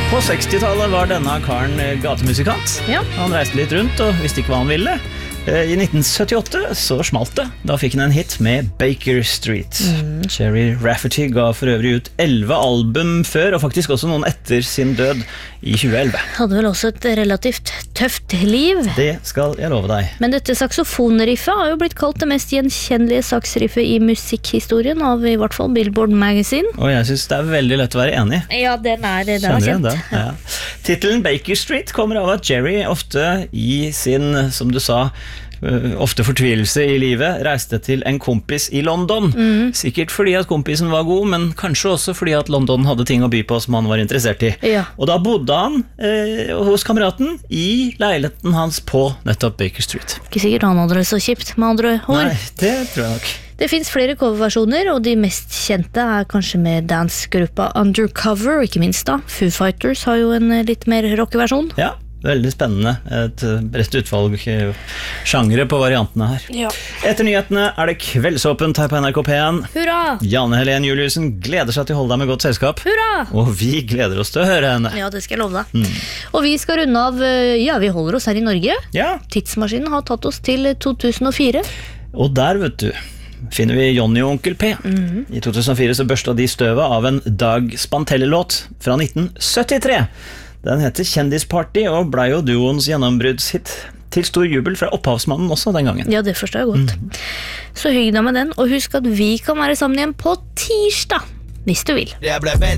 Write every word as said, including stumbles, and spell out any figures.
På sekstitallet var denne karen gatemusikant. Ja. Han reiste litt rundt og visste ikke hva han ville. I nitten syttiåtte så smalt det. Da fikk han en hit med Baker Street. Mm. Cherry Rafferty ga for øvrig ut elleve album før, og faktisk også noen etter sin død i tjueelleve. Hadde vel også et relativt tøft liv. Det skal jeg love deg. Men dette saksofonriffet har jo blitt kalt det mest gjenkjennelige saksriffet i musikkhistorien av i hvert fall Billboard Magazine. Og jeg synes det er veldig lett å være enig. Ja, den er, den er Kjenner kjent. den? Ja. Titelen Baker Street kommer av at Jerry ofte i sin, som du sa, ofte fortvilelse i livet, reiste til en kompis i London. Mm. Sikkert fordi at kompisen var god, men kanskje også fordi at London hadde ting å by på som han var interessert i. Ja. Og da bodde han eh, hos kameraten i leiligheten hans på nettopp Baker Street. Ikke sikkert han hadde det så kjipt med andre ord. Nei, det tror jeg nok. Det finnes flere coverversjoner, og de mest kjente er kanskje med dansegruppa Undercover, ikke minst da. Foo Fighters har jo en litt mer rockeversjon. Ja, veldig spennende. Et bredt utvalg sjangere på variantene her. Ja. Etter nyhetene er det kveldsåpent her på N R K P én. Hurra! Janne Helen Juliussen gleder seg til å holde deg med godt selskap. Hurra! Og vi gleder oss til å høre henne. Ja, det skal jeg love deg. Mm. Og vi skal runde av, ja, vi holder oss her i Norge. Ja. Tidsmaskinen har tatt oss til to tusen og fire. Og der, vet du, finner vi Johnny og Onkel P. Mm. I to tusen og fire så børsta de støvet av en Dag Spantelle-låt fra nitten syttitre. Den heter Kjendisparty og ble jo duoens gjennombruddshit, til stor jubel fra opphavsmannen også den gangen. Ja, det forstår jeg godt. Mm. Så hygg deg med den, og husk at vi kan være sammen igjen på tirsdag, hvis du vil. Jeg ble bedt